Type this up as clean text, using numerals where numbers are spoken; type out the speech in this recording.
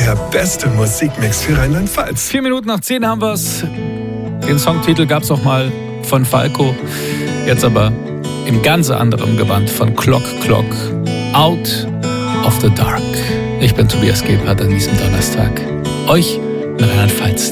Der beste Musikmix für Rheinland-Pfalz. 9:04 haben wir's. Den Songtitel gab's auch mal von Falco. Jetzt aber im ganz anderen Gewand von Clock Clock. Out of the Dark. Ich bin Tobias Gebhardt an diesem Donnerstag. Euch in Rheinland-Pfalz